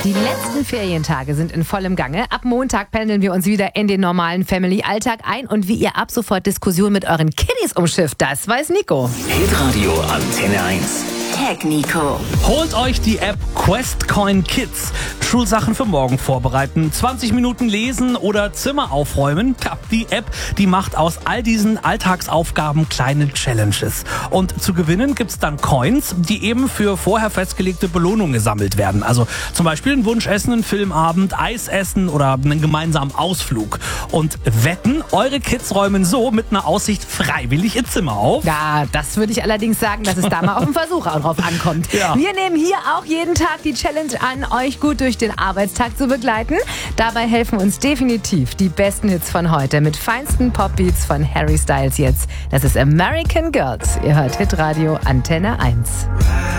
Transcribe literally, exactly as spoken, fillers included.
Die letzten Ferientage sind in vollem Gange. Ab Montag pendeln wir uns wieder in den normalen Family-Alltag ein. Und wie ihr ab sofort Diskussionen mit euren Kiddies umschifft, das weiß Nico. Hitradio Antenne eins. Tag Nico. Holt euch die App QuestCoin Kids. Schulsachen für morgen vorbereiten, zwanzig Minuten lesen oder Zimmer aufräumen. Ja, die App, die macht aus all diesen Alltagsaufgaben kleine Challenges. Und zu gewinnen gibt's dann Coins, die eben für vorher festgelegte Belohnungen gesammelt werden. Also zum Beispiel ein Wunschessen, ein Filmabend, Eis essen oder einen gemeinsamen Ausflug. Und wetten, eure Kids räumen so mit einer Aussicht freiwillig ihr Zimmer auf. Ja, das würde ich allerdings sagen, dass es da mal auf den Versuch auch drauf ankommt. Ja. Wir nehmen hier auch jeden Tag die Challenge an, euch gut durch den Arbeitstag zu begleiten. Dabei helfen uns definitiv die besten Hits von heute mit feinsten Popbeats von Harry Styles jetzt. Das ist American Girls. Ihr hört Hitradio Antenne eins.